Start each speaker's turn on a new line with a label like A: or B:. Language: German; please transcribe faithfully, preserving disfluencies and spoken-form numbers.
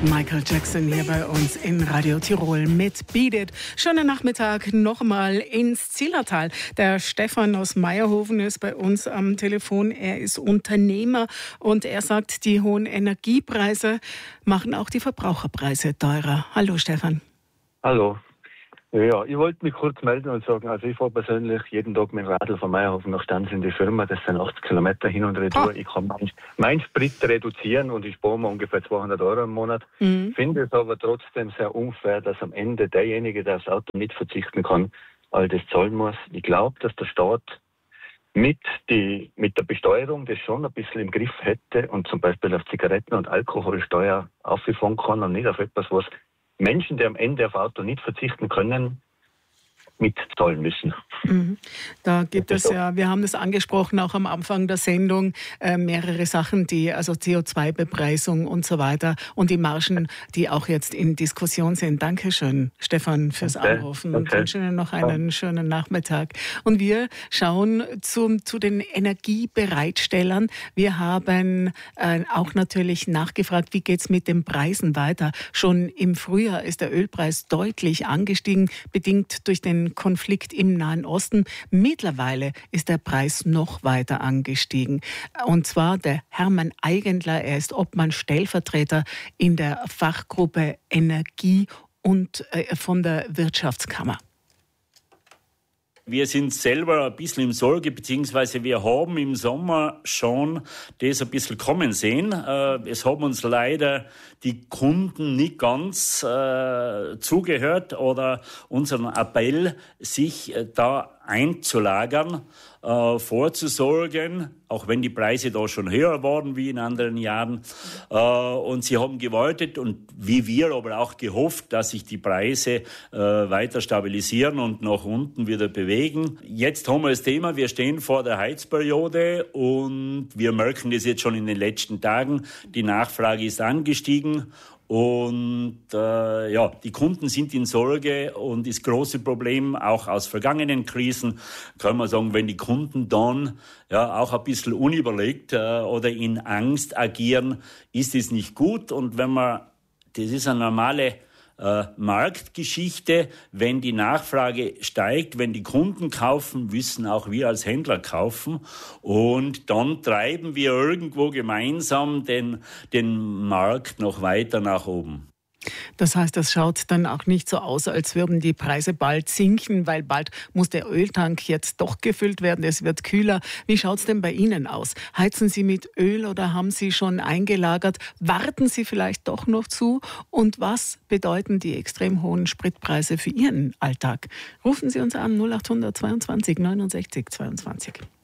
A: Michael Jackson hier bei uns in Radio Tirol mit Beat It. Schönen Nachmittag nochmal ins Zillertal. Der Stefan aus Meierhofen ist bei uns am Telefon. Er ist Unternehmer und er sagt, die hohen Energiepreise machen auch die Verbraucherpreise teurer. Hallo Stefan.
B: Hallo. Ja, ich wollte mich kurz melden und sagen, also ich fahre persönlich jeden Tag mit dem Radl von Meierhofen nach Stanz in die Firma. Das sind achtzig Kilometer hin und retour. Oh. Ich kann meinen mein Sprit reduzieren und ich spare mir ungefähr zweihundert Euro im Monat. Mhm. Finde es aber trotzdem sehr unfair, dass am Ende derjenige, der aufs Auto nicht verzichten kann, all das zahlen muss. Ich glaube, dass der Staat mit, die, mit der Besteuerung das schon ein bisschen im Griff hätte und zum Beispiel auf Zigaretten- und Alkoholsteuer aufgefangen kann und nicht auf etwas, was Menschen, die am Ende auf Auto nicht verzichten können, mitzahlen müssen.
A: Mhm. Da gibt es ja, wir haben das angesprochen, auch am Anfang der Sendung, äh, mehrere Sachen, die, also C O zwei Bepreisung und so weiter und die Margen, die auch jetzt in Diskussion sind. Dankeschön, Stefan, fürs okay. Anrufen und okay. wünsche Ihnen noch einen ja. schönen Nachmittag. Und wir schauen zum, zu den Energiebereitstellern. Wir haben äh, auch natürlich nachgefragt, wie geht es mit den Preisen weiter? Schon im Frühjahr ist der Ölpreis deutlich angestiegen, bedingt durch den Konflikt im Nahen Osten. Mittlerweile ist der Preis noch weiter angestiegen. Und zwar der Hermann Eigentler, er ist Obmann Stellvertreter in der Fachgruppe Energie und äh, von der Wirtschaftskammer.
C: Wir sind selber ein bisschen im Sorge, beziehungsweise wir haben im Sommer schon das ein bisschen kommen sehen. Es haben uns leider die Kunden nicht ganz äh, zugehört oder unseren Appell, sich da einzulagern, äh, vorzusorgen, auch wenn die Preise da schon höher waren wie in anderen Jahren. Äh, und sie haben gewartet und wie wir aber auch gehofft, dass sich die Preise äh, weiter stabilisieren und nach unten wieder bewegen. Jetzt haben wir das Thema, wir stehen vor der Heizperiode und wir merken das jetzt schon in den letzten Tagen. Die Nachfrage ist angestiegen. Und äh, ja, die Kunden sind in Sorge und das große Problem auch aus vergangenen Krisen, kann man sagen, wenn die Kunden dann ja auch ein bisschen unüberlegt äh, oder in Angst agieren, ist es nicht gut. Und wenn man, das ist eine normale äh, Marktgeschichte, wenn die Nachfrage steigt, wenn die Kunden kaufen, müssen auch wir als Händler kaufen und dann treiben wir irgendwo gemeinsam den, den Markt noch weiter nach oben.
A: Das heißt, das schaut dann auch nicht so aus, als würden die Preise bald sinken, weil bald muss der Öltank jetzt doch gefüllt werden, es wird kühler. Wie schaut es denn bei Ihnen aus? Heizen Sie mit Öl oder haben Sie schon eingelagert? Warten Sie vielleicht doch noch zu? Und was bedeuten die extrem hohen Spritpreise für Ihren Alltag? Rufen Sie uns an null acht hundert zweiundzwanzig neunundsechzig zweiundzwanzig.